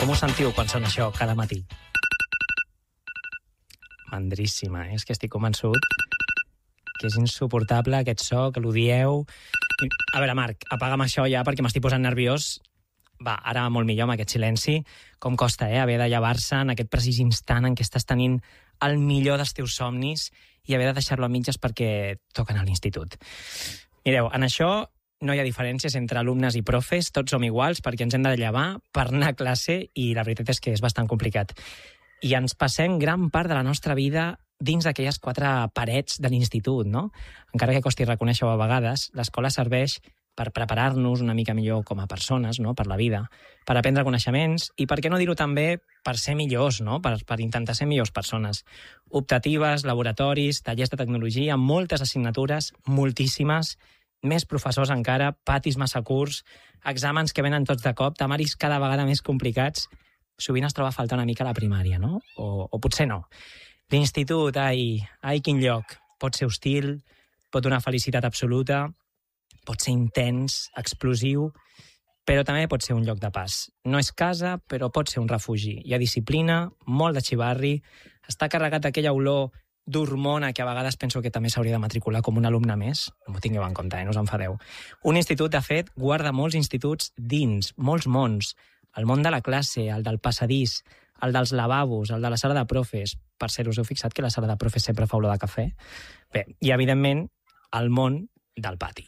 Com ho sentiu quan sona això cada matí? Mandríssima, és que estic convençut que és insuportable aquest so, que l'odieu. A veure, Marc, apaga'm això ja perquè m'estic posant nerviós. Va, ara molt millor amb aquest silenci. Com costa, haver de llevar-se en aquest precís instant en què estàs tenint el millor dels teus somnis i haver de deixar-lo a mitges perquè toquen a l'institut. Mireu, en això no hi ha diferències entre alumnes i profes, tots som iguals perquè ens hem de llevar per anar a classe i la veritat és que és bastant complicat. I ens passem gran part de la nostra vida dins d'aquelles 4 parets de l'institut, no? Encara que costi reconèixer-ho a vegades, l'escola serveix per preparar-nos una mica millor com a persones, no? Per la vida, per aprendre coneixements i, per què no dir-ho també, per ser millors, no? Per intentar ser millors persones. Optatives, laboratoris, tallers de tecnologia, moltes assignatures, moltíssimes, més professors encara, patis massa curts, exàmens que venen tots de cop, temaris cada vegada més complicats. Sovint es troba a faltar una mica la primària, no? O potser no. L'institut, ai, quin lloc. Pot ser hostil, pot donar felicitat absoluta, pot ser intens, explosiu, però també pot ser un lloc de pas. No és casa, però pot ser un refugi. Hi ha disciplina, molt de xivarri, està carregat d'aquella olor d'hormona que a vegades penso que també s'hauria de matricular com un alumne més. No m'ho tingueu en compte, no us enfadeu. Un institut, de fet, guarda molts instituts dins, molts mons. El món de la classe, el del passadís, el dels lavabos, el de la sala de profes. Per cert, us heu fixat que la sala de profes sempre fa olor de cafè? Bé, i evidentment, el món del pati.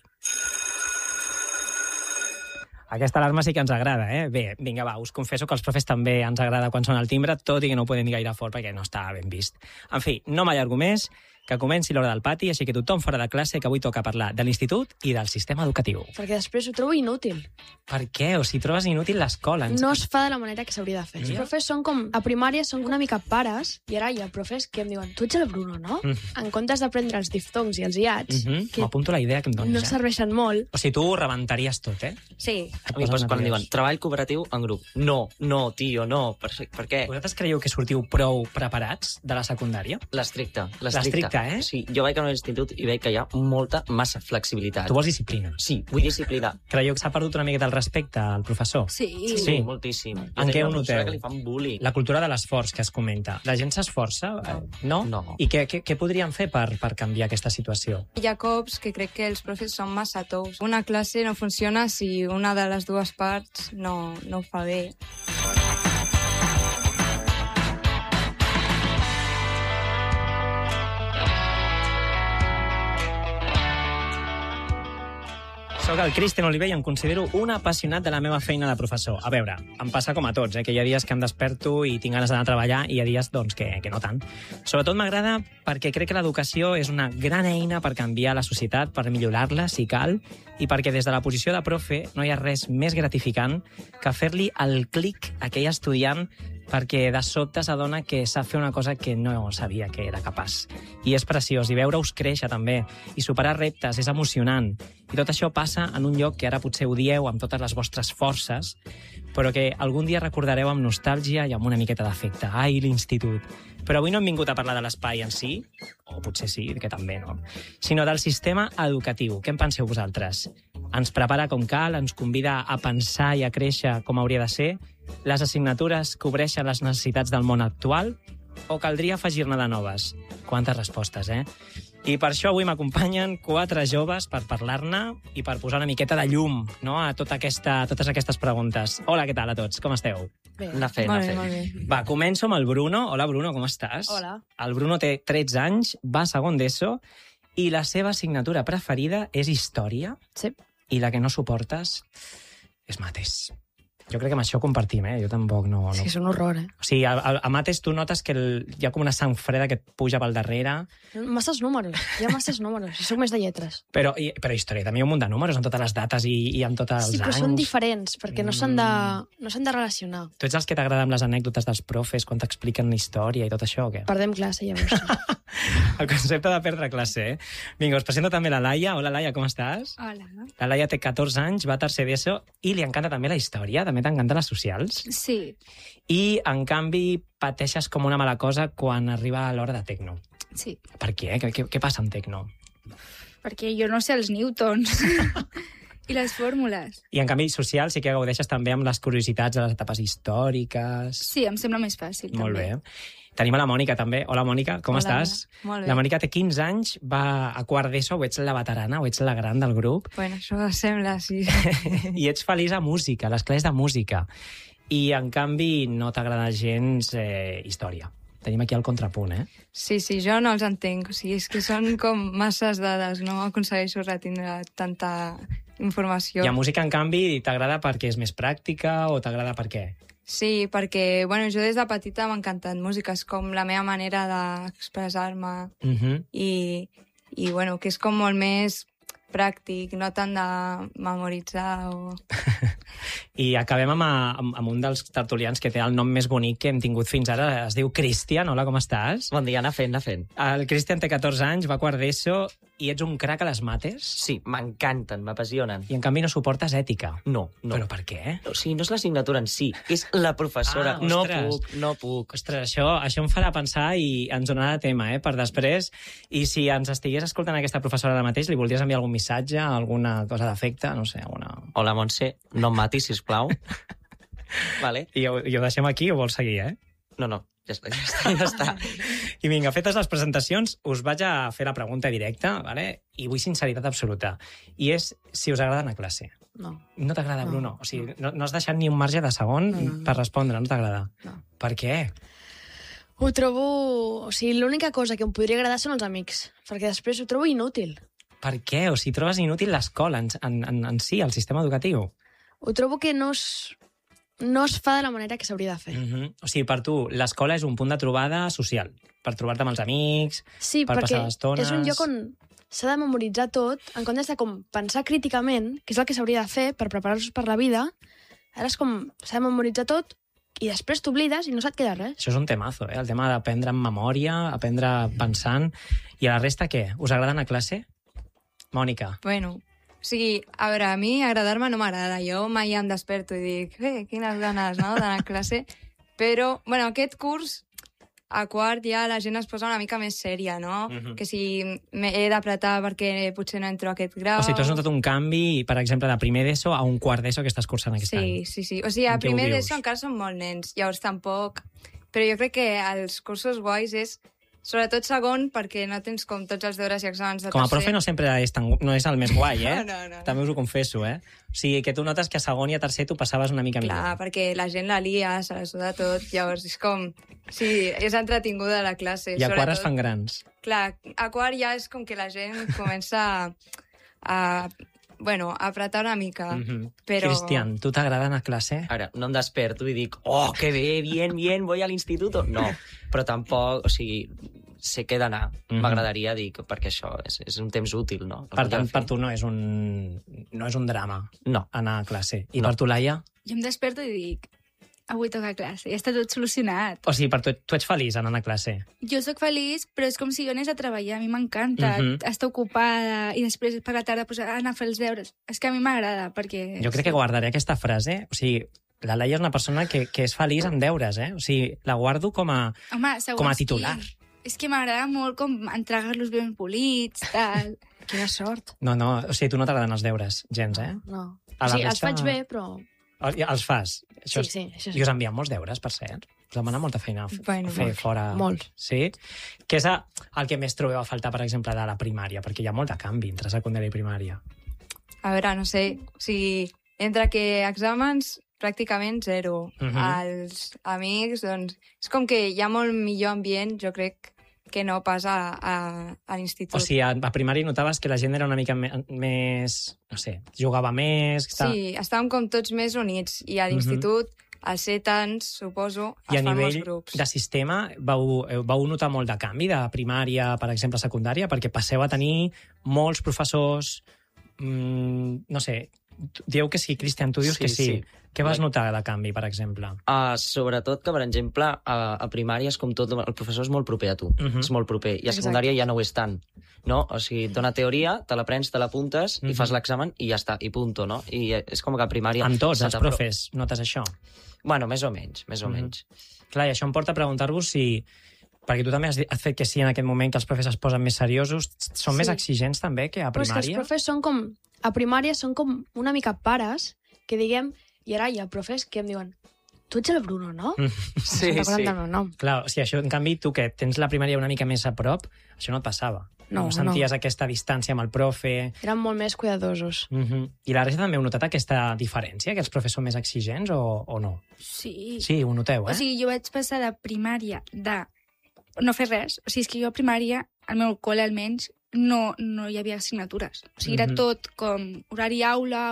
Aquesta alarma sí que ens agrada, Bé, vinga, va, us confesso que als profes també ens agrada quan sona el timbre, tot i que no ho podem dir gaire fort perquè no està ben vist. En fi, no m'allargo més, que comenci l'hora del pati, així que tothom fora de classe, que avui toca parlar de l'institut i del sistema educatiu. Perquè després ho trobo inútil. Per què? O si trobes inútil l'escola. No es fa de la manera que s'hauria de fer. Els profes són com, a primària són una mica pares, i ara hi ha profes que em diuen, tu ets el Bruno, no? En comptes d'aprendre els diftongs i els iats, que m'apunto la idea que em dones, no serveixen molt. O sigui, tu ho rebentaries tot, Sí. A mi quan diuen treball cooperatiu en grup. No, tio, no. Per què? Vosaltres creieu que sortiu prou preparats de la secundària? L'estricte. Sí, jo vaig a l'institut i veig que hi ha massa flexibilitat. Tu vols disciplina? Sí, vull disciplina. Creieu que s'ha perdut una miqueta el respecte al professor? Sí, moltíssim. En què ho noteu? Que li fan bullying. La cultura de l'esforç que es comenta. La gent s'esforça? No? I què podríem fer per canviar aquesta situació? Hi ha cops que crec que els profes són massa tous. Una classe no funciona si una de les dues parts no ho fa bé. Soc el Cristian Oliver i em considero un apassionat de la meva feina de professor. A veure, em passa com a tots, que hi ha dies que em desperto i tinc ganes d'anar a treballar i hi ha dies doncs, que no tant. Sobretot m'agrada perquè crec que l'educació és una gran eina per canviar la societat, per millorar-la, si cal, i perquè des de la posició de profe no hi ha res més gratificant que fer-li el clic a aquell estudiant perquè de sobte s'adona que sap fer una cosa que no sabia que era capaç. I és preciós, i veure-us créixer també, i superar reptes, és emocionant. I tot això passa en un lloc que ara potser odieu amb totes les vostres forces, però que algun dia recordareu amb nostàlgia i amb una miqueta d'afecte. Ai, l'institut. Però avui no hem vingut a parlar de l'espai en si, o potser sí, que també, no? Sinó del sistema educatiu. Què en penseu vosaltres? Ens prepara com cal, ens convida a pensar i a créixer com hauria de ser? Les assignatures cobreixen les necessitats del món actual? O caldria afegir-ne de noves? Quantes respostes, I per això avui m'acompanyen 4 joves per parlar-ne i per posar una miqueta de llum, no?, a totes aquestes preguntes. Hola, què tal a tots? Com esteu? Bé. Anar fent. Molt bé. Va, començo amb el Bruno. Hola, Bruno, com estàs? Hola. El Bruno té 13 anys, va a segon d'ESO i la seva assignatura preferida és història. Sí. I la que no suportes és mates. Jo crec que amb això compartim, Jo tampoc no... Sí, és un horror, O sigui, a mates tu notes que hi ha com una sang freda que et puja pel darrere. Masses números, hi ha masses números. I soc més de lletres. Però història també hi ha un munt de números amb totes les dates i amb tots els anys. Sí, però són diferents, perquè no s'han de relacionar. Tu ets els que t'agraden les anècdotes dels profes quan t'expliquen història i tot això, o què? Perdem classe, llavors. El concepte de perdre classe, Vinga, us presento també la Laia. Hola, Laia, com estàs? Hola. La Laia té 14 anys, va a tercer d'ESO i li encanta també la història, també t'encanten les socials. Sí. I, en canvi, pateixes com una mala cosa quan arriba l'hora de Tecno. Sí. Per què? Què passa amb Tecno? Perquè jo no sé els newtons. I les fórmules. I en canvi social sí que gaudeixes també amb les curiositats de les etapes històriques. Sí, em sembla més fàcil. Molt també. bé. Tenim a la Mònica també. Hola, Mònica, com Hola, estàs? molt bé. La Mònica té 15 anys, va a quart d'ESO, o ets la veterana, o ets la gran del grup, Bueno, això sembla, sí. i ets feliç a música, a les classes de música. I, en canvi, no t'agrada gens història. Tenim aquí el contrapunt, eh? Sí, jo no els entenc. O sigui, és que són com masses dades. No aconsegueixo retindre tanta informació. I a música, en canvi, t'agrada perquè és més pràctica o t'agrada per què? Sí, perquè bueno, jo des de petita m'ha encantat música. És com la meva manera d'expressar-me i bueno, que és com molt més pràctic, no tant de memoritzar o... I acabem amb un dels tertulians que té el nom més bonic que hem tingut fins ara. Es diu Cristian. Hola, com estàs? Bon dia, anar fent. El Cristian té 14 anys, va a quart d'ESO i ets un crac a les mates? Sí, m'encanten, m'apassionen. I en canvi no suportes ètica. No. Però per què? O sigui, no és l'assignatura en si, és la professora. No puc. Ostres, això em farà pensar i ens donarà tema, per després. I si ens estigués escoltant aquesta professora ara mateix, li voldries enviar algun missatge, alguna cosa d'afecte, no sé, alguna... Hola, Montse, no em matis, sisplau. Vale. I ho deixem aquí o vols seguir, No, ja està. I vinga, fetes les presentacions, us vaig a fer la pregunta directa, vale? I vull sinceritat absoluta. I és si us agrada anar a classe. No. No t'agrada, Bruno? O sigui, no has deixat ni un marge de segon per respondre, no t'agrada? No. Per què? Ho trobo... O sigui, l'única cosa que em podria agradar són els amics, perquè després ho trobo inútil. Per què? O sigui, trobes inútil l'escola en si, el sistema educatiu? Ho trobo que no es fa de la manera que s'hauria de fer. O sigui, per tu, l'escola és un punt de trobada social, per trobar-te amb els amics, Sí, per perquè passar estones... és un lloc on s'ha de memoritzar tot, en comptes de com pensar críticament, que és el que s'hauria de fer per preparar-nos per la vida, ara és com s'ha de memoritzar tot i després t'oblides i no se't queda res. Això és un temazo, el tema d'aprendre en memòria, aprendre pensant... I a la resta, què? Us agrada anar a classe? Mònica? Bueno, o sigui, a veure, a mi agradar-me no m'agrada. Jo mai em desperto i dic, quines ganes, no?, d'anar a classe. Però, bueno, aquest curs, a quart ja la gent es posa una mica més sèria, no? Que si he d'apretar perquè potser no entro a aquest grau... O sigui, tu has notat un canvi, per exemple, de primer d'ESO a un quart d'ESO que estàs cursant aquest any. Sí. O sigui, a En què ho primer vius? d'ESO encara són molt nens, llavors tampoc... Però jo crec que els cursos guais és... Sobretot segon, perquè no tens com tots els deures i exàmens de tercer. Com a profe no sempre no és el més guai, No. També us ho confesso, O sigui, que tu notes que a segon i a tercer tu passaves una mica Clar, millor. perquè la gent la lia, se la suda tot, llavors és com... Sí, és entretinguda la classe. I a quart es sobretot. fan grans. Clar, a quart ja és com que la gent comença a apretar una mica, però... Cristian, tu t'agrada anar a classe? Ara, no em desperto i dic, oh, que bé, bien, voy al instituto. No, però tampoc, o sigui, sé que he d'anar. M'agradaria dir que perquè això és un temps útil, no? Per tant, per tu no és un drama No. anar a classe. I No. per tu, Laia? Jo em desperto i dic, avui toca classe, ja està tot solucionat. O sigui, per tu ets feliç anant a classe? Jo sóc feliç, però és com si jo anés a treballar. A mi m'encanta estar ocupada i després per la tarda anar a fer els deures. És que a mi m'agrada, perquè... Jo crec que guardaré aquesta frase. O sigui, la Laia és una persona que és feliç amb deures, O sigui, la guardo com a titular. Sí. És que m'agrada molt com entregar-los ben polits, tal. Quina sort. No, o sigui, tu no t'agraden els deures, gens, No. A O la sigui, els resta- faig bé, però... Els fas? Sí, això sí. I us envien molts deures, per cert? Us demana molta feina Bueno, fer molts. fora... Molts. Sí? Què és el que més trobeu a faltar, per exemple, de la primària? Perquè hi ha molt de canvi entre secundària i primària. A veure, no sé, o sigui, entre que exàmens pràcticament zero. Els amics, doncs, és com que hi ha molt millor ambient, jo crec, que no pas a l'institut. O sigui, a primària notaves que la gent era una mica més... No sé, jugava més... Sí, estàvem com tots més units. I a l'institut, al ser tants, suposo, I a es fan molts nivell grups. de sistema vau notar molt de canvi de primària, per exemple, a secundària, perquè passeu a tenir molts professors... no sé, dieu que sí, Cristian, tu dius que sí. Què vas notar de canvi, per exemple? Sobretot que, per exemple, a primària és com tot, el professor és molt proper a tu, és molt proper, i a secundària ja no ho és tant, no? O sigui, et dona teoria, te l'aprens, te l'apuntes, i fas l'examen, i ja està, i punto, no? I és com que a primària... Amb tots els profes notes això? Bueno, més o menys. Clar, i això em porta a preguntar-vos si Perquè tu també has fet que sí en aquest moment que els profes es posen més seriosos. Són més Sí. exigents també que a Però és que els primària? profes són com... A primària són com una mica pares, que diguem... I ara hi ha profes que em diuen tu ets el Bruno, no? Sí, Se'n recorden sí. del meu nom. Clar, o sigui, això, en canvi, tu que tens la primària una mica més a prop, això no et passava. No, senties aquesta distància amb el profe... Eren molt més cuidadosos. I la resta també heu notat aquesta diferència, que els profes són més exigents o no? Sí. Sí, ho noteu, O sigui, jo vaig passar de primària de no fer res. O sigui, és que jo a primària, al meu col·le almenys, no hi havia assignatures. O sigui, era tot com horari aula,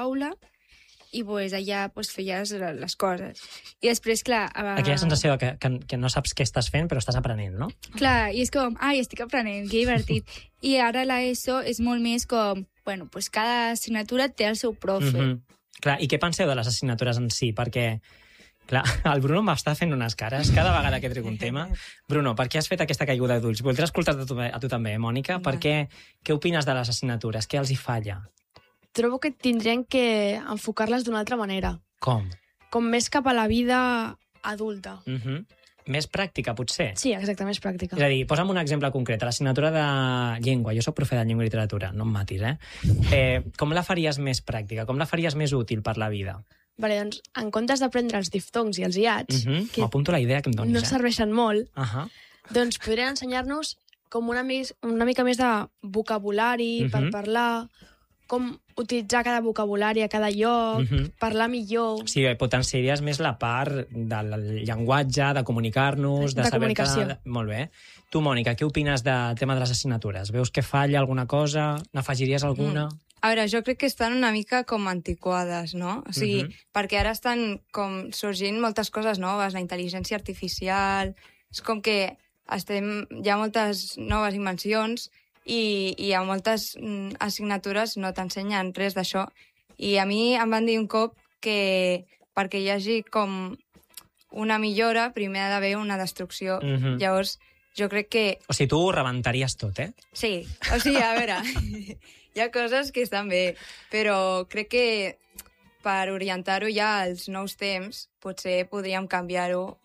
i pues, allà pues, feies les coses. I després, clar... Aquella sensació que no saps què estàs fent, però estàs aprenent, no? Clar, i és com, ai, estic aprenent, que divertit. I ara l'ESO és molt més com, bueno, pues cada assignatura té el seu profe. Clar, i què penseu de les assignatures en si? Perquè, clar, el Bruno m'està fent unes cares cada vegada que trec un tema. Bruno, per què has fet aquesta caiguda d'ulls? Voldré escoltar-te a tu també, Mònica. Per què opines de les assignatures? Què els hi falla? Trobo que tindrien que enfocar-les d'una altra manera. Com? Com més cap a la vida adulta. Més pràctica, potser? Sí, exacte, més pràctica. És a dir, posa'm un exemple concret. A l'assignatura de llengua, jo soc profe de llengua i literatura, no em matis, com la faries més pràctica? Com la faries més útil per la vida? Vale, doncs, en comptes d'aprendre els diftongs i els iats, que m'apunto la idea que em donis, no serveixen molt, doncs podrien ensenyar-nos com una mica més de vocabulari per parlar, com utilitzar cada vocabulari a cada lloc, parlar millor... Sí, potenciaries més la part del llenguatge, de comunicar-nos... De comunicació. Molt bé. Tu, Mònica, què opines del tema de les assignatures? Veus que falla alguna cosa? N'afegiries alguna? A veure, jo crec que estan una mica com antiquades, no? O sigui, perquè ara estan com sorgint moltes coses noves, la intel·ligència artificial... És com que hi ha moltes noves invencions i hi ha moltes assignatures no t'ensenyen res d'això. I a mi em van dir un cop que perquè hi hagi com una millora, primer ha d'haver una destrucció. Llavors, jo crec que... O sigui, tu ho rebentaries tot, eh? Sí, o sigui, a veure, hi ha coses que estan bé, però crec que per orientar-ho ja als nous temps, potser podríem canviar-ho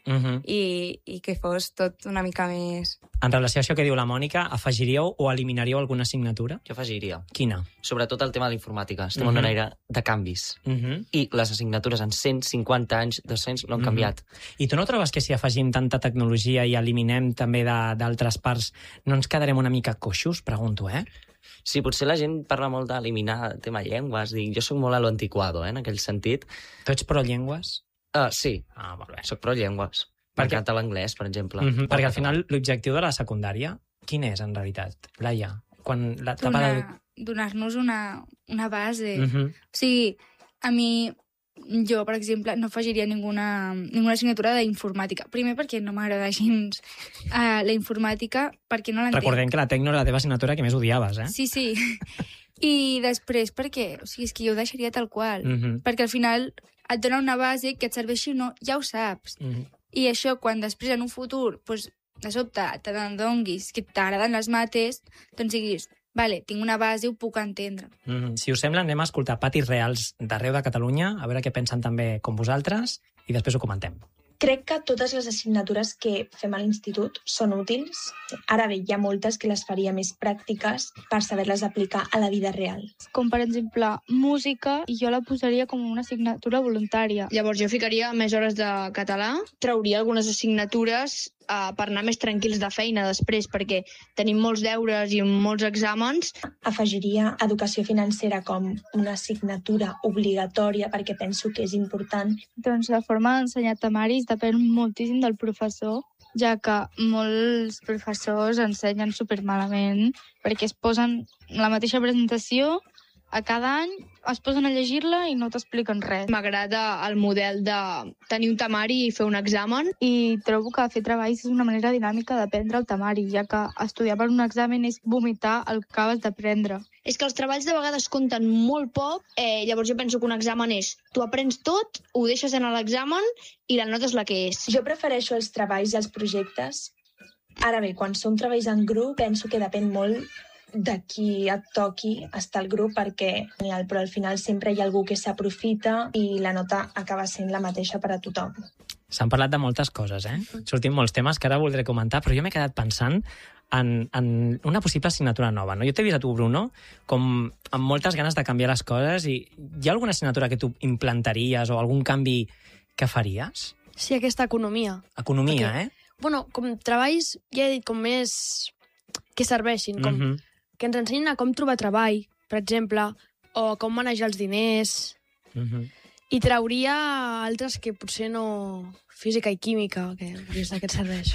i que fos tot una mica més... En relació a això que diu la Mònica, afegiríeu o eliminaríeu alguna assignatura? Jo afegiria. Quina? Sobretot el tema de la informàtica. Estem en una era de canvis. I les assignatures en 150 anys, 200, no han canviat. I tu no trobes que si afegim tanta tecnologia i eliminem també d'altres parts, no ens quedarem una mica coixos? Pregunto, Sí, potser la gent parla molt d'eliminar el tema llengües. Jo soc molt a lo antiquado, en aquell sentit. Tu ets pro llengües? Sí. Molt bé. Soc pro llengües. M'encanta l'anglès, per exemple. Perquè al final l'objectiu de la secundària, quin és, en realitat, Laia? Donar-nos una base. O sigui, a mi... Jo, per exemple, no afegiria ninguna assignatura d'informàtica. Primer perquè no m'agrada gens la informàtica, perquè no l'entenc. Recordem que la tecno era la teva assignatura que més odiaves, eh? Sí. I després perquè, o sigui, és que jo ho deixaria tal qual. Perquè al final et dona una base que et serveixi o no, ja ho saps. I això, quan després en un futur, doncs, de sobte, t'adonguis que t'agraden les mates, doncs diguis... Vale, tinc una base, ho puc entendre. Si us sembla, anem a escoltar patis reals d'arreu de Catalunya, a veure què pensen també com vosaltres, i després ho comentem. Crec que totes les assignatures que fem a l'institut són útils. Ara bé, hi ha moltes que les faria més pràctiques per saber-les aplicar a la vida real. Com, per exemple, música, i jo la posaria com una assignatura voluntària. Llavors jo ficaria més hores de català, trauria algunes assignatures per anar més tranquils de feina després, perquè tenim molts deures i molts exàmens. Afegiria educació financera com una assignatura obligatòria perquè penso que és important. Doncs la forma d'ensenyar temaris depèn moltíssim del professor, ja que molts professors ensenyen supermalament perquè es posen la mateixa presentació a cada any, es posen a llegir-la i no t'expliquen res. M'agrada el model de tenir un temari i fer un examen. I trobo que fer treballs és una manera dinàmica d'aprendre el temari, ja que estudiar per un examen és vomitar el que acabes d'aprendre. És que els treballs de vegades compten molt poc, llavors jo penso que un examen és tu aprens tot, ho deixes en l'examen i la nota és la que és. Jo prefereixo els treballs i els projectes. Ara bé, quan són treballs en grup, penso que depèn molt de qui et toqui estar al grup, perquè però al final sempre hi ha algú que s'aprofita i la nota acaba sent la mateixa per a tothom. S'han parlat de moltes coses, Sortim molts temes que ara voldré comentar, però jo m'he quedat pensant en una possible assignatura nova, no? Jo t'he vist a tu, Bruno, com amb moltes ganes de canviar les coses, i hi ha alguna assignatura que tu implantaries o algun canvi que faries? Sí, aquesta economia. Economia, perquè, bueno, com treballs, ja he dit, com més que serveixin, com que ens ensenyin a com trobar treball, per exemple, o com manejar els diners, i trauria altres que potser no... Física i química, que des d'aquest serveix.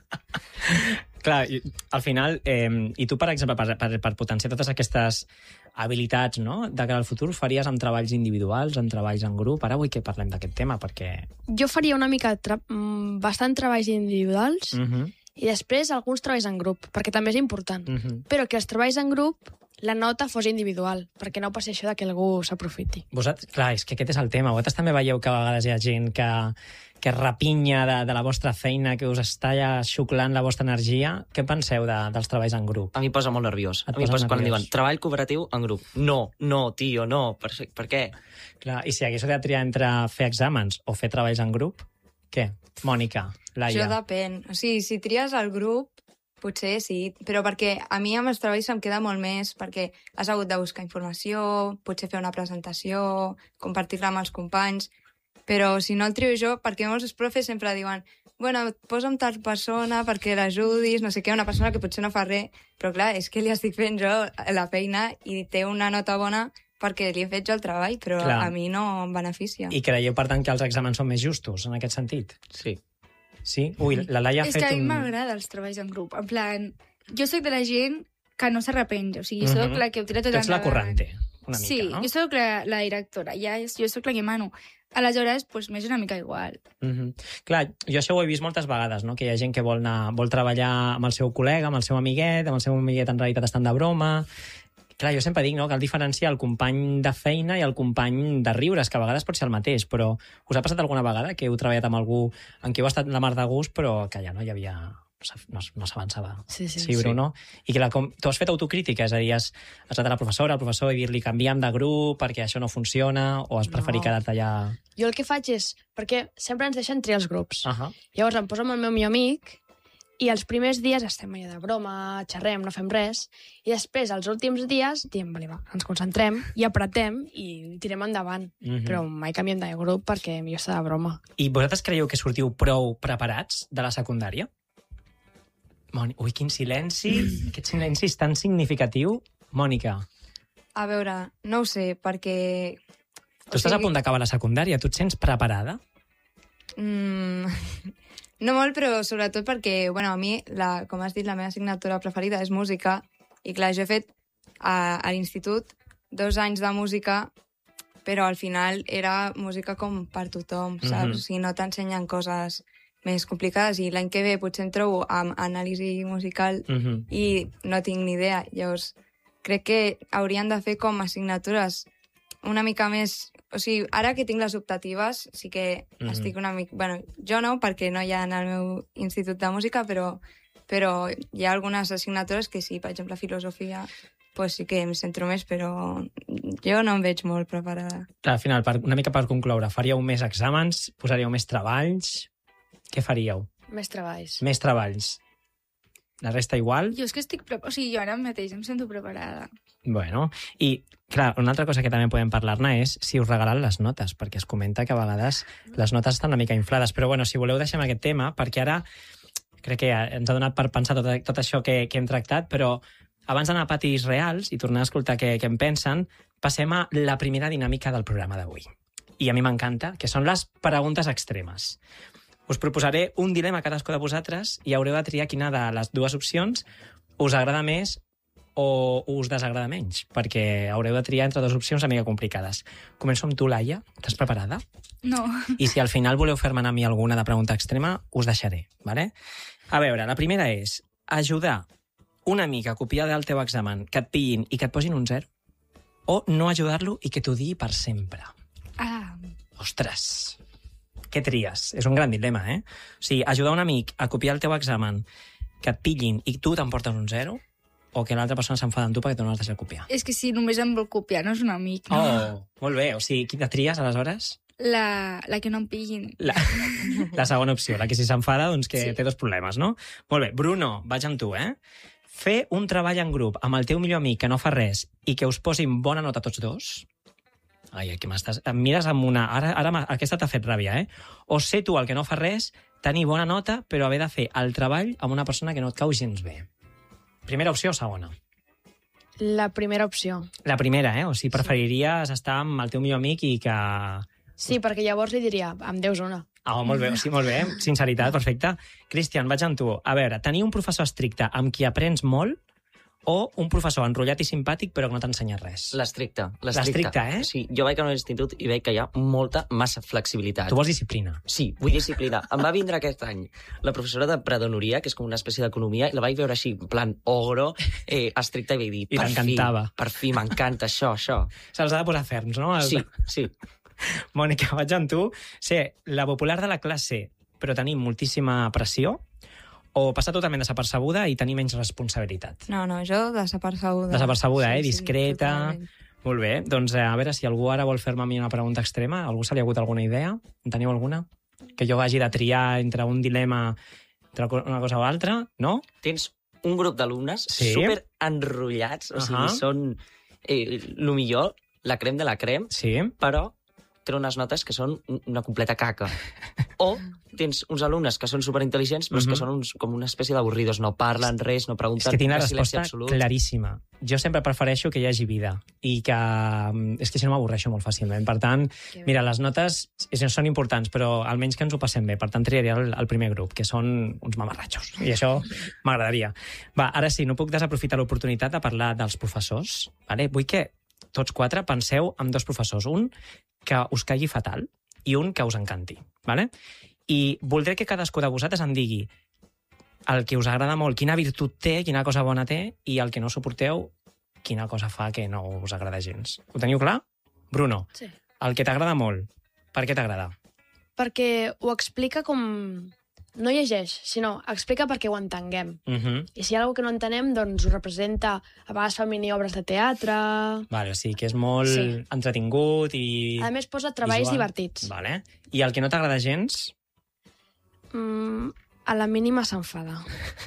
Clar, al final, i tu, per exemple, per potenciar totes aquestes habilitats, no?, de cara al futur, faries amb treballs individuals, amb treballs en grup? Ara vull que parlem d'aquest tema, perquè... Jo faria una mica bastant treballs individuals i després alguns treballs en grup, perquè també és important. Però que els treballs en grup la nota fos individual, perquè no passi això de que algú s'aprofiti. Clar, és que aquest és el tema. Vosaltres també veieu que a vegades hi ha gent que rapinya de la vostra feina, que us està xuclant la vostra energia. Què penseu dels treballs en grup? A mi posa molt nerviós. A mi posa quan diuen treball cooperatiu en grup. No, tio, no. Per què? Clar, i si haguéssiu de triar entre fer exàmens o fer treballs en grup, què? Mònica, Laia. Això depèn. O sigui, si tries el grup, potser sí, però perquè a mi amb els treballs em queda molt més, perquè has hagut de buscar informació, potser fer una presentació, compartir-la amb els companys, però si no el trio jo, perquè molts profes sempre diuen bueno, posa'm tal persona perquè l'ajudis, no sé què, una persona que potser no fa res, però clar, és que li estic fent jo la feina i té una nota bona perquè li he fet jo el treball, però clar, a mi no em beneficia. I creieu, per tant, que els exàmens són més justos, en aquest sentit? Sí. Sí? Ui, la Laia ha fet un... És que a mi m'agrada els treballs en grup. En plan, jo soc de la gent que no s'arrepenja. O sigui, soc la que ho tira tot endavant. Ets la corrente, una mica, sí, no? Jo soc la directora, jo soc la que mano. Aleshores, doncs, m'és una mica igual. Clar, jo això ho he vist moltes vegades, no? Que hi ha gent que vol treballar amb el seu col·lega, amb el seu amiguet en realitat estan de broma... Clar, jo sempre dic, no?, cal diferenciar el company de feina i el company de riures, que a vegades pot ser el mateix, però us ha passat alguna vegada que heu treballat amb algú en qui heu estat la mar de gust, però que ja no hi havia... no s'avançava. Sí, Bruno? I que tu has fet autocrítica, és a dir, has anat a la professora, al professor, i dir-li canvia'm de grup perquè això no funciona, o has preferit quedar-te allà... Jo el que faig és... Perquè sempre ens deixen triar els grups. Llavors em poso amb el meu millor amic i els primers dies estem allà de broma, xerrem, no fem res, i després, els últims dies, diem, vale, va, ens concentrem i apretem i tirem endavant. Però mai canviem de grup perquè millor està de broma. I vosaltres creieu que sortiu prou preparats de la secundària? Ui, quin silenci! Aquest silenci és tan significatiu. Mònica. A veure, no ho sé, perquè... Tu estàs a punt d'acabar la secundària, tu et sents preparada? No molt, però sobretot perquè, bueno, a mi, com has dit, la meva assignatura preferida és música, i clar, jo he fet a l'institut 2 anys de música, però al final era música com per tothom, saps? O sigui, no t'ensenyen coses més complicades, i l'any que ve potser em trobo amb anàlisi musical i no tinc ni idea. Llavors, crec que haurien de fer com assignatures una mica més... O sigui, ara que tinc les optatives, sí que estic una mica... Bueno, jo no, perquè no hi ha en el meu institut de música, però hi ha algunes assignatures que sí, per exemple, filosofia, pues sí que em centro més, però jo no em veig molt preparada. Clar, al final, una mica per concloure, faríeu més exàmens, posaríeu més treballs... Què faríeu? Més treballs. Més treballs. La resta igual? Jo és que o sigui, jo ara mateix em sento preparada. Bueno, i clar, una altra cosa que també podem parlar-ne és si us regalen les notes, perquè es comenta que a vegades les notes estan una mica inflades, però bueno, si voleu deixem aquest tema, perquè ara crec que ens ha donat per pensar tot això que hem tractat, però abans d'anar a patis reals i tornar a escoltar què en pensen, passem a la primera dinàmica del programa d'avui. I a mi m'encanta, que són les preguntes extremes. Us proposaré un dilema a cadascú de vosaltres i haureu de triar quina de les dues opcions us agrada més o us desagrada menys, perquè haureu de triar entre 2 opcions una mica complicades. Començo amb tu, Laia. Estàs preparada? No. I si al final voleu fer-me a mi alguna de pregunta extrema, us deixaré, ¿vale? A veure, la primera és ajudar un amic a copiar del teu examen, que et pillin i que et posin un 0, o no ajudar-lo i que t'ho digui per sempre. Ostres! Què tries? És un gran dilema, eh? O sigui, ajudar un amic a copiar el teu examen, que et pillin i tu t'emportes un 0, o que l'altra persona s'enfada amb tu perquè tu no l'has deixat copiar? És que si només em vol copiar, no és un amic. No? Oh, molt bé. O sigui, quina tries, aleshores? La que no em pillin. La segona opció, la que si s'enfada, doncs que té dos problemes, no? Molt bé. Bruno, vaig amb tu, Fer un treball en grup amb el teu millor amic que no fa res i que us posin bona nota tots dos... Ai, aquí m'estàs... Em mires amb una... Ara aquesta t'ha fet ràbia, O ser tu el que no fa res, tenir bona nota, però haver de fer el treball amb una persona que no et cau gens bé. Primera opció o segona? La primera opció. La primera, O sigui, preferiries estar amb el teu millor amic i que... Sí, perquè llavors li diria, em deus una. Ah, molt bé, sí, molt bé. Sinceritat, perfecte. Cristian, vaig amb tu. A veure, tenir un professor estricte amb qui aprens molt o un professor enrotllat i simpàtic però que no t'ensenya res? L'estricte. L'estricte, Sí, jo vaig anar a l'institut i veig que hi ha massa flexibilitat. Tu vols disciplina? Sí, vull disciplina. Em va vindre aquest any la professora de predonoria, que és com una espècie d'economia, i la vaig veure així, en plan ogro, estricta, i vaig dir, I t'encantava. Per fi, m'encanta això. Se'ls ha de posar ferms, no? Sí. Mònica, vaig amb tu. Ser la popular de la classe però tenir moltíssima pressió, o passar totalment desapercebuda i tenir menys responsabilitat? No, jo desapercebuda. Desapercebuda, discreta. Totalment. Molt bé, doncs a veure si algú ara vol fer-me a mi una pregunta extrema. Algú se li ha hagut alguna idea? En teniu alguna? Que jo hagi de triar entre un dilema, entre una cosa o altra, no? Tens un grup d'alumnes super enrotllats, o sigui, són el millor, la crem de la crem, però tenen unes notes que són una completa caca. O tens uns alumnes que són superintel·ligents, però que són com una espècie d'avorridos, no parlen res, no pregunten... És que tinc la resposta claríssima. Jo sempre prefereixo que hi hagi vida i que... És que si no m'avorreixo molt fàcilment. Per tant, mira, les notes són importants, però almenys que ens ho passem bé. Per tant, triaria el primer grup, que són uns mamarratxos. I això m'agradaria. Va, ara sí, no puc desaprofitar l'oportunitat de parlar dels professors. Vale? Vull que tots quatre penseu en dos professors. Un que us caigui fatal i un que us encanti. Vale? I voldré que cadascú de vosaltres em digui el que us agrada molt, quina virtut té, quina cosa bona té, i el que no suporteu, quina cosa fa que no us agrada gens. Ho teniu clar? Bruno, sí. El que t'agrada molt, per què t'agrada? Perquè ho explica com... No llegeix, sinó explica perquè ho entenguem. I si hi ha alguna que no entenem, doncs ho representa. A vegades fa mini-obres de teatre... Vale, sí, que és molt entretingut i... A més, posa treballs divertits. Vale. I el que no t'agrada gens? A la mínima s'enfada.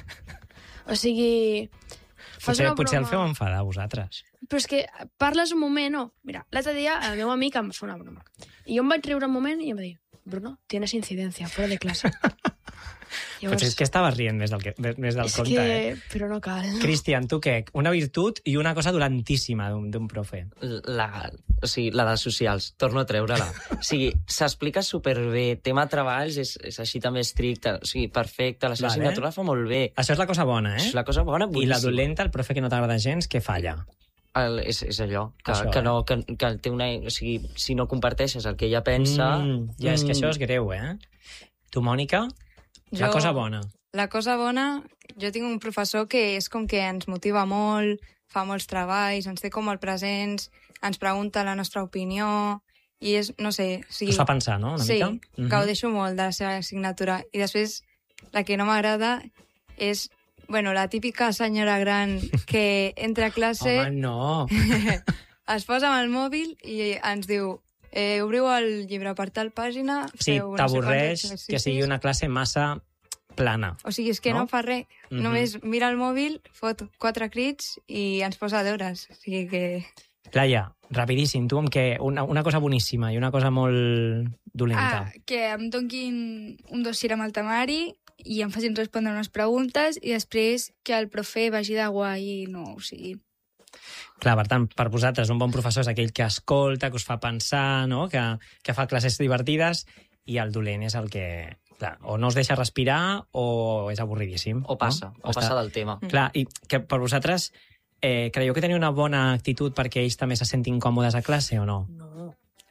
O sigui... Potser el feu enfadar, vosaltres. Però és que parles un moment, no? Mira, l'altre dia el meu amic em fa una broma. I jo em vaig riure un moment i em va dir, Bruno, tienes incidencia, fuera de clase. Llavors... Potser és que estaves rient més del compte, Però no cal. Cristian, tu què? Una virtut i una cosa dolentíssima d'un profe. La de socials, torno a treure-la. O sigui, s'explica superbé, tema treballs és així també estricte, o sigui, perfecte, la seva assignatura fa molt bé. Això és la cosa bona, És la cosa bona, boníssima. I la dolenta, el profe que no t'agrada gens, què falla? És allò, que té una... O sigui, si no comparteixes el que ella pensa... Ja, és que això és greu, Tu, Mònica? La cosa bona. La cosa bona, jo tinc un professor que és com que ens motiva molt, fa molts treballs, ens té com molt presents, ens pregunta la nostra opinió, i és, no sé... O sigui, us fa pensar, no?, una mica? Sí, gaudeixo molt de la seva assignatura. I després, la que no m'agrada és, la típica senyora gran que entra a classe... Home, no! Es posa amb el mòbil i ens diu... obriu el llibre per tal pàgina... Sí, t'avorreix que sigui una classe massa plana. O sigui, és que no fa res. Només mira el mòbil, fot 4 crits i ens posa deures. O sigui que... Laia, rapidíssim, tu amb què? Una cosa boníssima i una cosa molt dolenta. Que em donguin un dossier amb el temari i em facin respondre unes preguntes i després que el profe vagi de guai, no, o sigui... Clar, per tant, per vosaltres un bon professor és aquell que escolta, que us fa pensar, no? que fa classes divertides, i el dolent és el que... Clar, o no us deixa respirar o és avorridíssim. O passa, no? passa del tema. Clar, i que per vosaltres creieu que teniu una bona actitud perquè ells també se sentin còmodes a classe o no? No.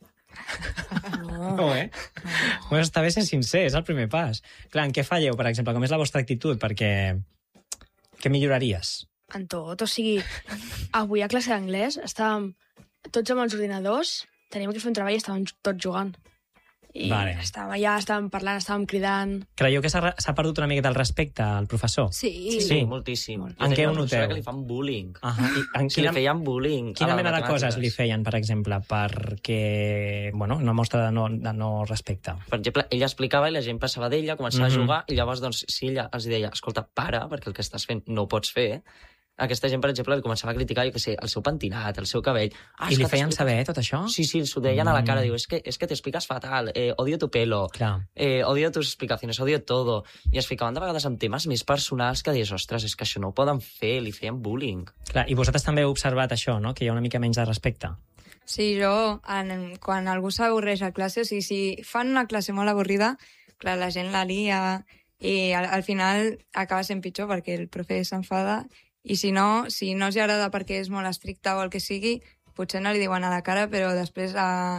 No, Bueno, està bé ser sincer, és el primer pas. Clar, en què falleu, per exemple? Com és la vostra actitud? Perquè... Què milloraries? En tot, o sigui, avui a classe d'anglès estàvem tots amb els ordinadors, teníem que fer un treball i estàvem tots jugant. I estàvem allà, estàvem parlant, estàvem cridant... Creieu que s'ha perdut una miqueta el respecte al professor? Sí, moltíssim. En què ho noteu? Que li fan bullying. Li feien bullying. Quina mena de coses li feien, per exemple, perquè, una mostra de no respecte? Per exemple, ella explicava i la gent passava d'ella, començava a jugar, i llavors, doncs, si ella els deia, escolta, para, perquè el que estàs fent no ho pots fer, aquesta gent, per exemple, li començava a criticar, jo què sé, el seu pentinat, el seu cabell... I li feien saber tot això? Sí, s'ho deien a la cara, diu, es que te explicas fatal, odio tu pelo, odio tus explicaciones, odio todo. I es ficaven de vegades amb temes més personals que dius, ostres, és que això no ho poden fer, li feien bullying. Clar, i vosaltres també heu observat això, no?, que hi ha una mica menys de respecte. Sí, quan algú s'avorreix a classe, o sigui, si fan una classe molt avorrida, clar, la gent la lia i al final acaba sent pitjor perquè el profe s'enfada. I si no els agrada perquè és molt estricte o el que sigui, potser no li diuen a la cara, però després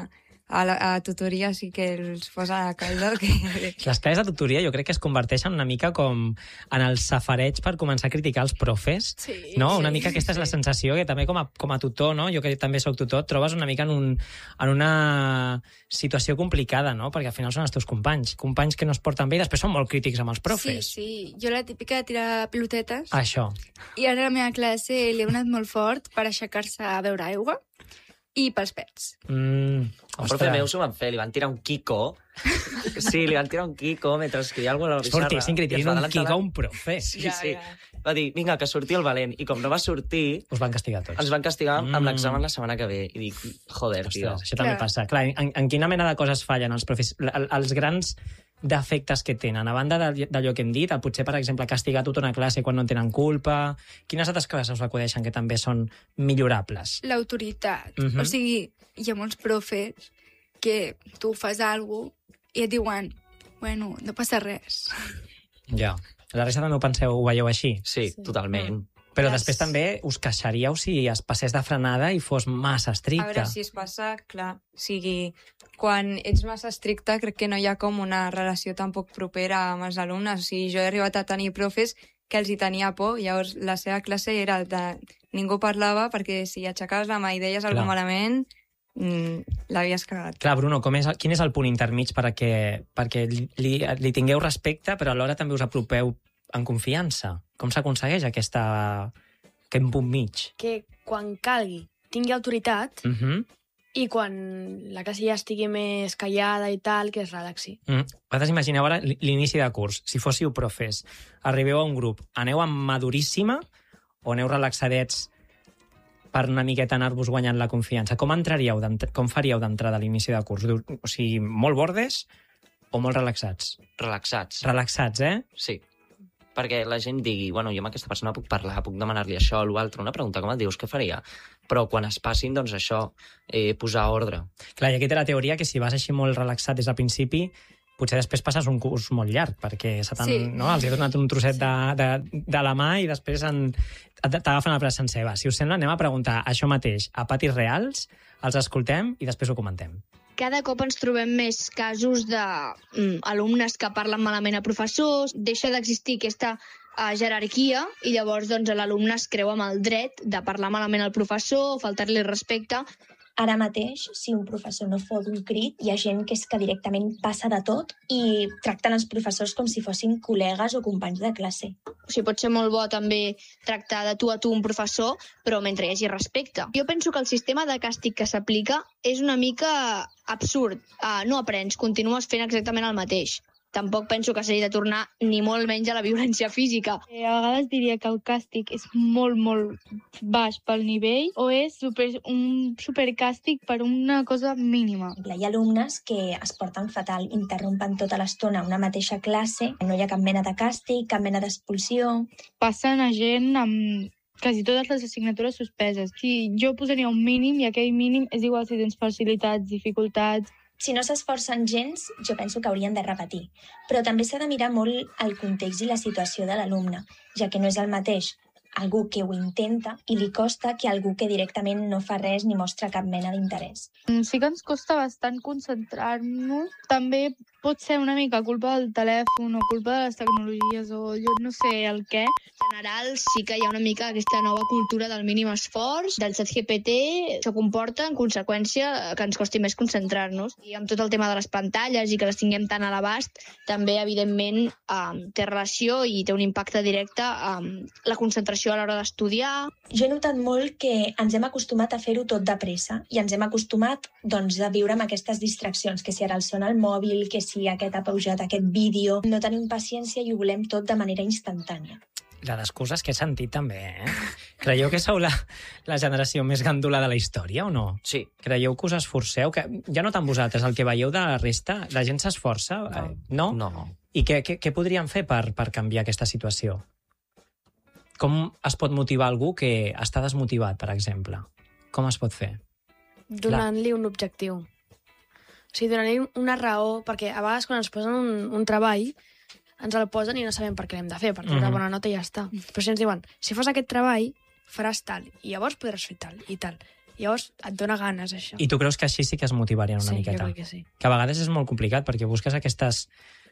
a tutoria sí que els posa a la calda. Les classes de tutoria jo crec que es converteixen una mica com en el safareig per començar a criticar els profes. Sí, no? Una mica aquesta és la sensació que també com a tutor, no? Jo que també soc tutor, et trobes una mica en una situació complicada, no? Perquè al final són els teus companys que no es porten bé i després són molt crítics amb els profes. Sí. Jo la típica de tirar pilotetes. Això. I ara a la meva classe li he donat molt fort per aixecar-se a beure aigua i pels pets. El profe meu s'ho van fer, li van tirar un Kiko. Sí, li van tirar un Kiko mentre escrivia alguna cosa a la pissarra. Fortíssim que li tirin un Kiko a un profe. Sí. Va dir, vinga, que surti el valent. I com no va sortir... Us van castigar tots. Ens van castigar amb l'examen la setmana que ve. I dic, joder, tio. Això també passa. Clar, en quina mena de coses fallen els profes? Els grans defectes que tenen, a banda d'allò que hem dit, potser, per exemple, castigar tota una classe quan no en tenen culpa... Quines altres coses us acudeixen que també són millorables? L'autoritat. O sigui, hi ha molts profes que tu fas alguna cosa i et diuen, bueno, no passa res. Ja. La resta també ho veieu així? Sí, totalment. Però després també us queixaríeu si es passés de frenada i fos massa estricte. A veure, si es passa, clar, o sigui, quan ets massa estricte crec que no hi ha com una relació tampoc propera amb els alumnes. O sigui, jo he arribat a tenir profes que els hi tenia por, llavors la seva classe era de... Ningú parlava perquè si aixecaves la mà i deies alguna malament, l'havies cagat. Clar, Bruno, quin és el punt intermig perquè li tingueu respecte, però alhora també us apropeu en confiança? Com s'aconsegueix aquest punt mig? Que quan calgui tingui autoritat i quan la classe ja estigui més callada i tal, que es relaxi. Vosaltres imagineu ara l'inici de curs. Si fóssiu profes, arribeu a un grup, aneu amb maduríssima o aneu relaxadets per una miqueta anar-vos guanyant la confiança? Com faríeu d'entrada a l'inici de curs? O sigui, molt bordes o molt relaxats? Relaxats. Relaxats, Sí. Perquè la gent digui, bueno, jo amb aquesta persona puc parlar, puc demanar-li això o l'altre, una pregunta, com et dius, què faria? Però quan es passin, doncs això, posar ordre. Clar, i aquí té la teoria que si vas així molt relaxat des del principi, potser després passes un curs molt llarg, perquè els he donat un trosset de la mà i després t'agafen el braç sencer. Si us sembla, anem a preguntar això mateix a patis reals, els escoltem i després ho comentem. Cada cop ens trobem més casos d'alumnes que parlen malament a professors, deixa d'existir aquesta jerarquia i llavors l'alumne es creu amb el dret de parlar malament al professor, faltar-li respecte. Ara mateix, si un professor no fot un crit, hi ha gent que és que directament passa de tot i tracten els professors com si fossin col·legues o companys de classe. O sigui, pot ser molt bo també tractar de tu a tu un professor, però mentre hi hagi respecte. Jo penso que el sistema de càstig que s'aplica és una mica absurd. No aprens, continues fent exactament el mateix. Tampoc penso que s'hagi de tornar ni molt menys a la violència física. A vegades diria que el càstig és molt, molt baix pel nivell o és un supercàstig per una cosa mínima. Hi ha alumnes que es porten fatal, interrompen tota l'estona una mateixa classe, no hi ha cap mena de càstig, cap mena d'expulsió. Passen a gent amb quasi totes les assignatures suspeses. Si jo posaria un mínim i aquell mínim és igual si tens facilitats, dificultats. Si no s'esforcen gens, jo penso que haurien de repetir. Però també s'ha de mirar molt el context i la situació de l'alumne, ja que no és el mateix algú que ho intenta i li costa que algú que directament no fa res ni mostra cap mena d'interès. Sí que ens costa bastant concentrar-nos. També pot ser una mica culpa del telèfon o culpa de les tecnologies o jo no sé el què. En general sí que hi ha una mica aquesta nova cultura del mínim esforç, del ChatGPT. Això comporta, en conseqüència, que ens costi més concentrar-nos. I amb tot el tema de les pantalles i que les tinguem tan a l'abast, també, evidentment, té relació i té un impacte directe amb la concentració a l'hora d'estudiar. Jo he notat molt que ens hem acostumat a fer-ho tot de pressa i ens hem acostumat doncs, a viure amb aquestes distraccions, que si ara el sona el mòbil, que si aquest ha pujat aquest vídeo. No tenim paciència i ho volem tot de manera instantània. La d'excuses que he sentit també, Creieu que sou la generació més gandula de la història o no? Sí. Creieu que us esforceu? Que, ja no tant vosaltres, el que veieu de la resta, la gent s'esforça? No. I què podríem fer per canviar aquesta situació? Com es pot motivar algú que està desmotivat, per exemple? Com es pot fer? Donant-li un objectiu. O sigui, donant-li una raó, perquè a vegades quan ens posen un treball ens el posen i no sabem per què l'hem de fer, per treure bona nota i ja està. Però si ens diuen, si fas aquest treball, faràs tal, i llavors podràs fer tal, i tal. Llavors et dona ganes, això. I tu creus que així sí que es motivarien una miqueta? Sí, jo crec que sí. Que a vegades és molt complicat, perquè busques aquestes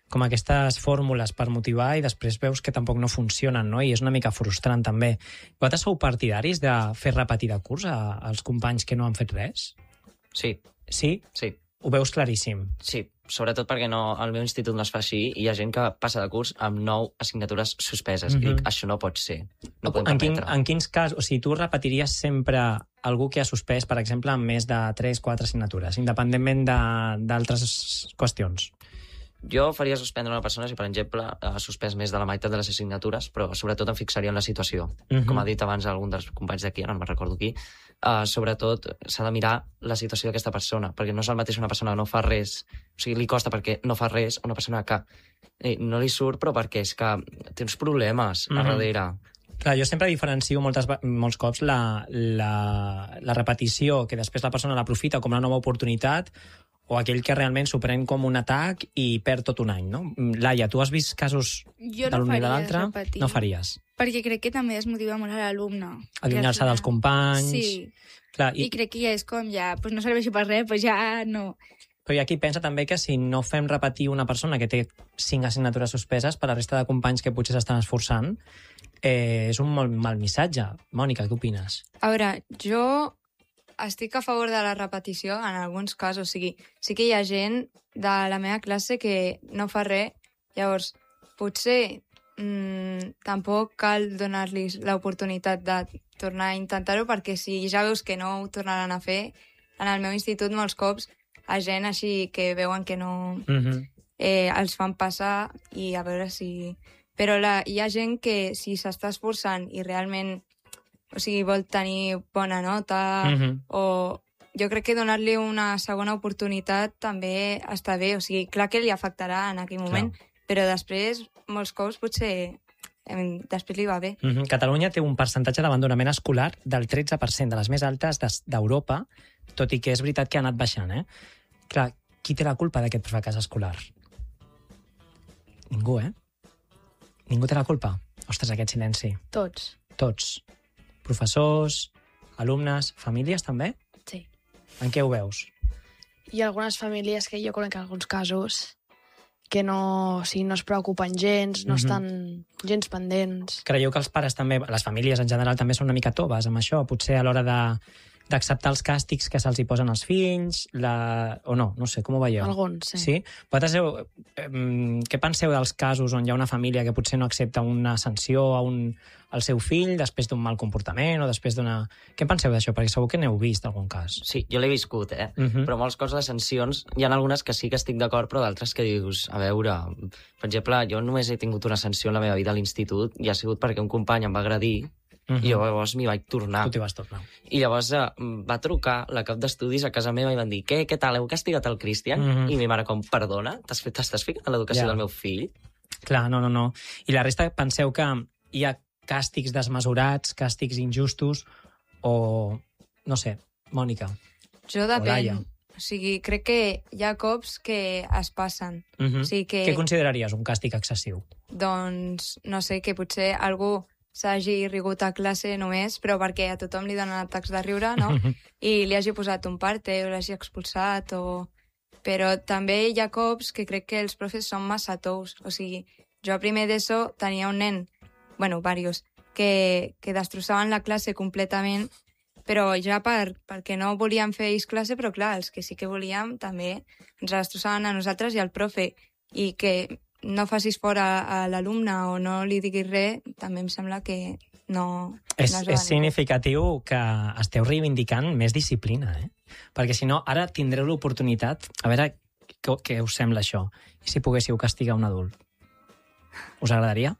fórmules per motivar i després veus que tampoc no funcionen, no? I és una mica frustrant, també. Vosaltres sou partidaris de fer repetir de curs als companys que no han fet res? Sí. Sí? Sí. Ho veus claríssim? Sí, sobretot perquè al meu institut no es fa així i hi ha gent que passa de curs amb 9 assignatures suspeses. I dic, això no pot ser. No podem permetre. En quins casos? O sigui, tu repetiries sempre algú que ha suspès, per exemple, amb més de 3-4 assignatures, independentment d'altres qüestions? Jo faria suspendre una persona si, per exemple, ha suspès més de la meitat de les assignatures, però sobretot em fixaria en la situació. Com ha dit abans algun dels companys d'aquí, ara no me'n recordo qui, sobretot s'ha de mirar la situació d'aquesta persona, perquè no és el mateix una persona que no fa res, o sigui, li costa perquè no fa res, o una persona que no li surt, però perquè és que té uns problemes a darrere. Clar, jo sempre diferencio molts cops la repetició, que després la persona l'aprofita com una nova oportunitat, o aquell que realment s'ho pren com un atac i perd tot un any, no? Laia, tu has vist casos de l'un i de l'altre? No faries. Perquè crec que també es motiva molt a l'alumne. Allunyar-se dels companys... Sí. Clar, I crec que ja és com, pues no serveixi per res, pues ja no... Però hi ha qui pensa també que si no fem repetir una persona que té 5 assignatures suspeses per la resta de companys que potser s'estan esforçant, és un molt mal missatge. Mònica, què opines? A veure, jo estic a favor de la repetició en alguns casos. O sigui, sí que hi ha gent de la meva classe que no fa res. Llavors, potser tampoc cal donar-los l'oportunitat de tornar a intentar-ho, perquè si ja veus que no ho tornaran a fer, en el meu institut molts cops a gent així que veuen que no els fan passar i a veure si... Però hi ha gent que si s'està esforçant i realment vol tenir bona nota o jo crec que donar-li una segona oportunitat també està bé. O sigui, clar que li afectarà en aquell moment, però després, molts cops, potser després li va bé. Catalunya té un percentatge d'abandonament escolar del 13%, de les més altes d'Europa, tot i que és veritat que ha anat baixant, Clar, qui té la culpa d'aquest fracàs escolar? Ningú, Ningú té la culpa? Ostres, aquest silenci. Tots. Professors, alumnes, famílies també? Sí. En què ho veus? Hi ha algunes famílies que jo conec en alguns casos que no es preocupen gens, no estan gens pendents. Creieu que els pares també, les famílies en general també són una mica toves amb això? Potser a l'hora d'acceptar els càstigs que se'ls hi posen als fills, o no? No sé, com ho veieu? Alguns, sí. Sí? Vosaltres, què penseu dels casos on hi ha una família que potser no accepta una sanció al seu fill després d'un mal comportament o després d'una... Què penseu d'això? Perquè segur que n'heu vist algun cas. Sí, jo l'he viscut, però molts cops les sancions, hi ha algunes que sí que estic d'acord, però d'altres que dius, a veure, per exemple, jo només he tingut una sanció en la meva vida a l'institut i ha sigut perquè un company em va agredir i llavors m'hi vaig tornar. Tu t'hi vas tornar. I llavors va trucar la cap d'estudis a casa meva i van dir, què tal, heu castigat el Cristian? I mi mare com, perdona, t'estàs ficant en l'educació del meu fill? Clar, no. I la resta penseu que hi ha càstigs desmesurats, càstigs injustos, o... no sé, Mònica. Jo depèn. O sigui, crec que hi ha cops que es passen. O sigui que... Què consideraries un càstig excessiu? Doncs, no sé, que potser algú s'hagi rigut a classe només, però perquè a tothom li donen atacs de riure, no? I li hagi posat un parte o l'hagi expulsat o... però també hi ha cops que crec que els profes són massa tous. O sigui, jo a primer d'ESO tenia un nen, bueno, diversos, que destrossaven la classe completament, però ja perquè no volíem fer ells classe, però clar, els que sí que volíem també ens destrossaven a nosaltres i al profe, i que no facis fora a l'alumne o no li diguis res, també em sembla que no és significatiu que esteu reivindicant més disciplina, perquè si no, ara tindreu l'oportunitat, a veure què us sembla això, i si poguéssiu castigar un adult. Us agradaria?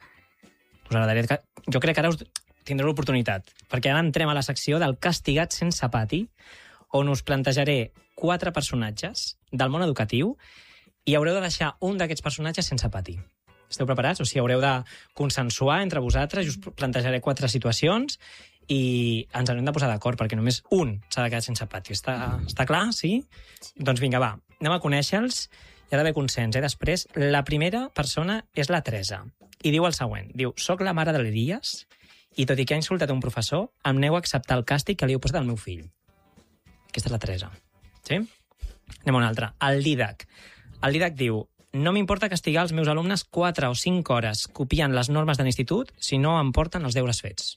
Jo crec que ara us tindreu l'oportunitat, perquè ara entrem a la secció del castigat sense pati, on us plantejaré 4 personatges del món educatiu i haureu de deixar un d'aquests personatges sense pati. Esteu preparats? O sigui, haureu de consensuar entre vosaltres i us plantejaré 4 situacions i ens haurem de posar d'acord, perquè només un s'ha de quedar sense pati. Està clar? Sí? Doncs vinga, va, anem a conèixer-los. Hi ha d'haver consens, Després, la primera persona és la Teresa, i diu el següent. Diu, soc la mare de l'Elias i tot i que ha insultat un professor, em nego a acceptar el càstig que li heu posat al meu fill. Aquesta és la Teresa. Sí? Anem a una altra. El Didac. El Didac diu, no m'importa castigar els meus alumnes 4 o 5 hores copiant les normes de l'institut si no em porten els deures fets.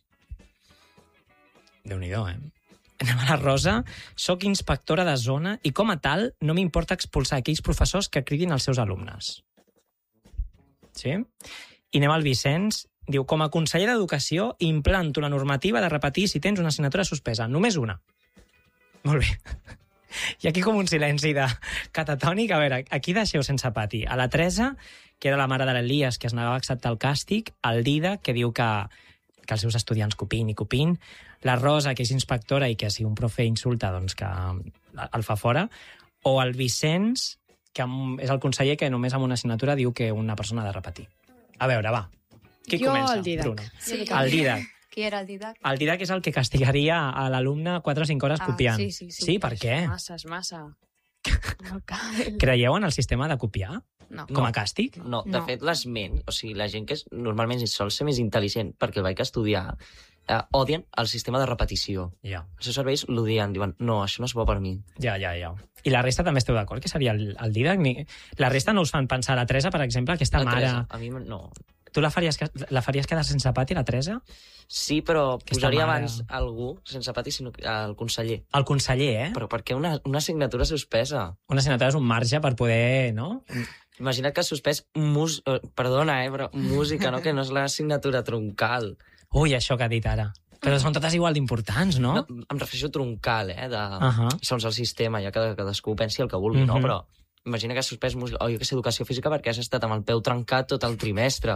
Déu-n'hi-do, Anem a la Rosa. Soc inspectora de zona i, com a tal, no m'importa expulsar aquells professors que cridin els seus alumnes. Sí? I anem al Vicenç. Diu, com a conseller d'Educació, implanto la normativa de repetir si tens una assignatura suspesa. Només una. Molt bé. I aquí com un silenci de catatònic. A veure, aquí deixeu sense pati. A la Teresa, que era la mare de l'Elias, que es negava a acceptar el càstig. El Dida, que diu que els seus estudiants copin. La Rosa, que és inspectora i que si un profe insulta, doncs que el fa fora. O el Vicenç, que és el conseller que només amb una assignatura diu que una persona ha de repetir. A veure, va. Qui comença? El Didac. Bruno. Sí. El Didac. Qui era el Didac? El Didac és el que castigaria a l'alumne 4 o 5 hores copiant. Sí. Sí, per què? És massa. No cal. Creieu en el sistema de copiar? No. Com a càstig? No, de fet, l'esment, o sigui, la gent que normalment sol ser més intel·ligent, perquè el vaig estudiar, odien el sistema de repetició. Ja. Els seus serveis l'odien, diuen, no, això no és bo per mi. Ja. I la resta també esteu d'acord que seria el Didac? La resta no us fan pensar la Teresa, per exemple, aquesta mare... Teresa, a mi no. Tu la faries quedar sense pati, la Teresa? Sí, però posaria abans algú sense pati, sinó el conseller. El conseller, Però per què una assignatura suspesa? Una assignatura és un marge per poder, no? Imagina't que has suspès perdona, però música, no? Que no és l'assignatura troncal. Ui, això que ha dit ara. Però són totes igual d'importants, no? Em refereixo a troncal, segons el sistema, ja que cadascú pensi el que vulgui, no? Però imagina que has suspès música, o jo que sé, educació física perquè has estat amb el peu trencat tot el trimestre.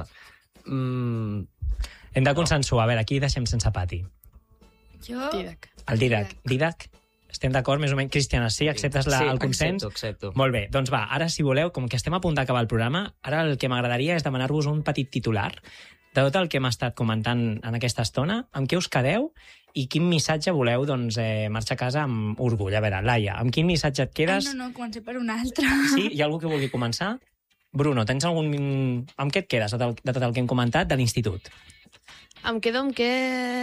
Hem de consensuar. A veure, aquí deixem sense pati. Jo... Didac. El Didac. Didac? Estem d'acord, més o menys? Cristiana, sí? Acceptes el consens? Sí, accepto. Molt bé, doncs va, ara si voleu, com que estem a punt d'acabar el programa, ara el que m'agradaria és demanar-vos un petit titular de tot el que hem estat comentant en aquesta estona, amb què us quedeu i quin missatge voleu marxar a casa amb orgull. A veure, Laia, amb quin missatge et quedes? No, comencem per un altre. Sí? Hi ha algú que vulgui començar? Bruno, tens algun... Amb què et quedes de tot el que hem comentat de l'institut? Em quedo amb que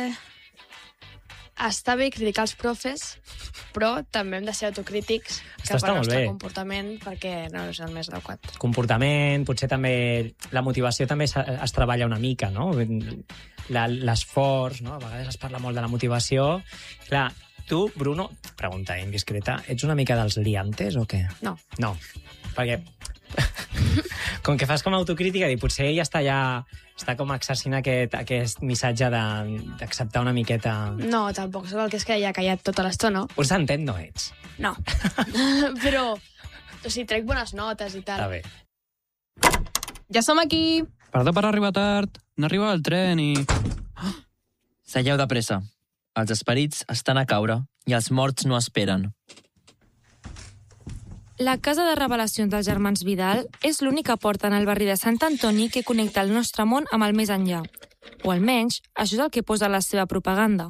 està bé criticar els profes, però també hem de ser autocrítics cap al nostre comportament, perquè no és el més adequat. Comportament, potser també la motivació també es treballa una mica, no? L'esforç, no? A vegades es parla molt de la motivació. Clar, tu, Bruno, pregunta indiscreta, ets una mica dels liantes o què? No. No, perquè com que fas com a autocrítica i potser ella està com exercint aquest missatge d'acceptar una miqueta... No, tampoc sóc el que es queda callat tota l'estona. Un santet no ets. No. Però, o sigui, trec bones notes i tal. Està bé. Ja som aquí! Perdó per arribar tard. No arriba el tren i... Seieu de pressa. Els esperits estan a caure i els morts no esperen. La Casa de Revelacions dels Germans Vidal és l'única porta en el barri de Sant Antoni que connecta el nostre món amb el més enllà. O almenys, això és el que posa la seva propaganda.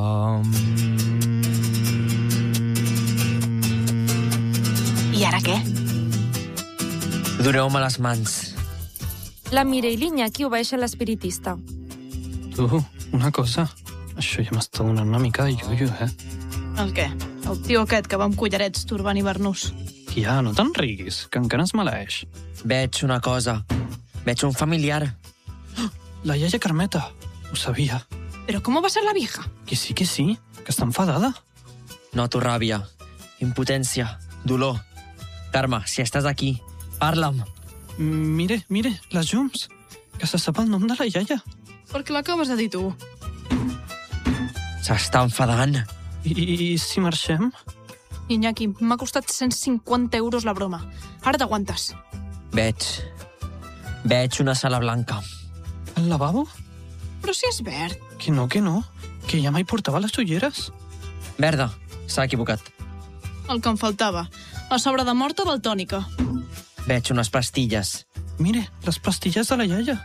I ara què? Doneu-me les mans. La Mireille Iñaki obeeix a l'espiritista. Tu, una cosa. Això ja m'està donant una mica de iuiu, El què? El tio aquest que va amb collarets turbant i barnús. Ja, no te'n riguis, que encara es maleeix. Veig una cosa. Veig un familiar. La iaia Carmeta. Ho sabia. ¿Pero cómo va a ser la vieja? Que sí, que està enfadada. Noto ràbia, impotència, dolor. Carme, si estàs aquí, parla'm. Mire, les llums. Que se sap el nom de la iaia. ¿Por qué lo acabas de dir tu? S'està enfadant. I si marxem? Iñaki, m'ha costat 150 euros la broma. Ara t'aguantes. Veig una sala blanca. El lavabo? Però si és verd. Que no. Que ja mai portava les ulleres. Verda, s'ha equivocat. El que em faltava. La sobra de morta daltònica. Veig unes pastilles. Mire, les pastilles de la iaia.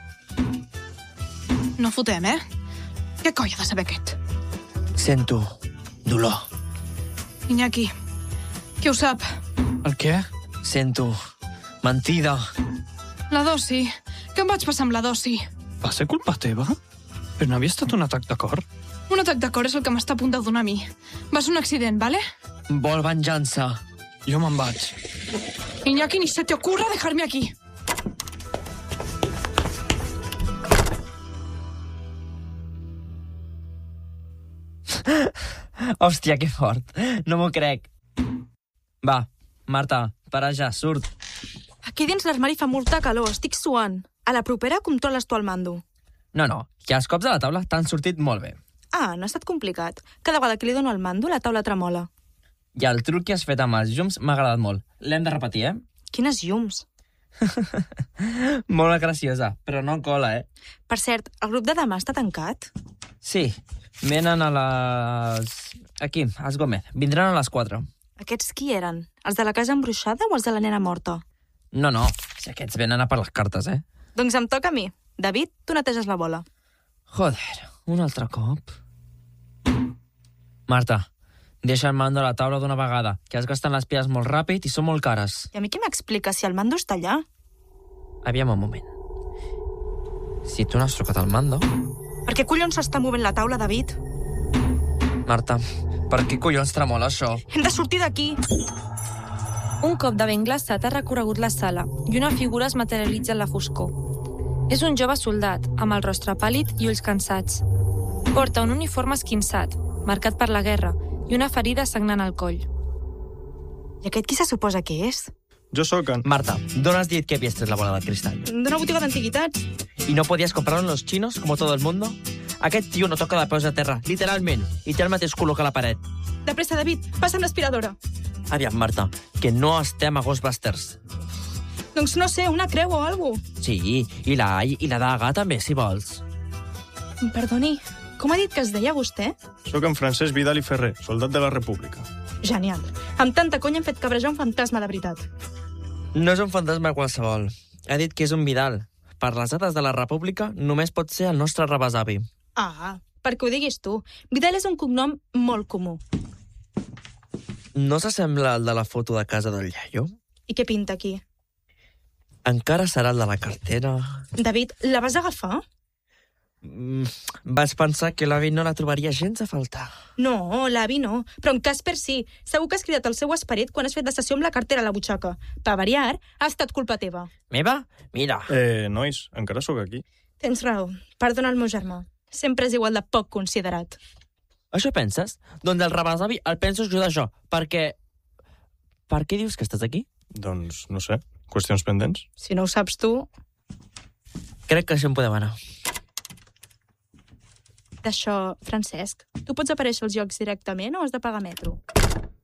No fotem, eh? Què coi ha de saber aquest? Sento dolor. Iñaki, qui ho sap? El què? Sento mentida. La dosi. Què em vaig passar amb la dosi? Va ser culpa teva? Però no havia estat un atac de cor? Un atac de cor és el que m'està a punt de donar a mi. Va ser un accident, vale? Vol venjança. Jo me'n vaig. Iñaki, ni se te ocurra dejarme aquí. Hòstia, que fort. No m'ho crec. Va, Marta, para ja, surt. Aquí dins l'armari fa molta calor, estic suant. A la propera controles tu el mando. No, que els cops de la taula t'han sortit molt bé. Ah, no ha estat complicat. Cada vegada que li dono el mando, la taula tremola. I el truc que has fet amb els llums m'ha agradat molt. L'hem de repetir, eh? Quines llums? Molt graciosa, però no cola, eh? Per cert, el grup de demà està tancat? Sí, venen a les... Aquí, als Gómez. Vindran a les 4. Aquests qui eren? Els de la casa embruixada o els de la nena morta? No, si aquests venen a per les cartes, eh? Doncs em toca a mi. David, tu neteges la bola. Joder, un altre cop. Marta, deixa el mando a la taula d'una vegada, que has gastat les piles molt ràpid i són molt cares. I a mi què m'explica si el mando està allà? Aviam un moment. Si tu no has trucat al mando... Per què collons s'està movent la taula, David? Marta, per què collons tremola això? Hem de sortir d'aquí! Un cop de vent glaçat ha recorregut la sala i una figura es materialitza en la foscor. És un jove soldat, amb el rostre pàl·lid i ulls cansats. Porta un uniforme esquinçat, marcat per la guerra, i una ferida sagnant al coll. I aquest qui se suposa que és? Jo sóc en... Marta, ¿dónde has dit que havies tret la bola de cristall? D'una botiga d'antiguitats. ¿Y no podías comprarlo en los chinos, como todo el mundo? Aquest tio no toca de peus a terra, literalment, i té el mateix color que la paret. De pressa, David, passa'm l'aspiradora. Aviam, Marta, que no estem a Ghostbusters. Doncs no sé, una creu o alguna cosa. Sí, i la all i la daga també, si vols. Perdoni, com ha dit que es deia vostè? Sóc en Francesc Vidal i Ferrer, soldat de la República. Genial. Amb tanta conya hem fet cabrejar un fantasma de veritat. No és un fantasma qualsevol. Ha dit que és un Vidal. Per les dates de la República només pot ser el nostre rebesavi. Ah, perquè ho diguis tu. Vidal és un cognom molt comú. No s'assembla al de la foto de casa del iaio? I què pinta aquí? Encara serà el de la cartera. David, la vas agafar? Vaig pensar que l'avi no la trobaria gens a faltar. No, l'avi no, però en Casper sí. Segur que has cridat el seu esperit quan has fet de sessió amb la cartera a la butxaca. Per variar, ha estat culpa teva. Meva? Mira. Nois, encara sóc aquí. Tens raó. Perdona el meu germà. Sempre és igual de poc considerat. Això penses? Doncs el rebesavi el penso ajudar jo, perquè... Per què dius que estàs aquí? Doncs, no sé, qüestions pendents. Si no ho saps tu... Crec que això en podem anar. D'això, Francesc, tu pots aparèixer als jocs directament o has de pagar metro?